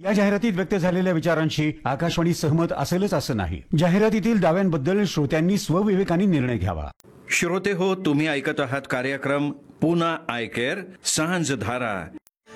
या जाहिरातीत व्यक्त झालेल्या विचारांशी आकाशवाणी सहमत असेलच असं नाही. जाहिरातीतील दाव्यांबद्दल श्रोत्यांनी स्वविवेकाने निर्णय घ्यावा. श्रोते हो, तुम्ही ऐकत आहात कार्यक्रम पुन्हा आय केअर सांज धारा.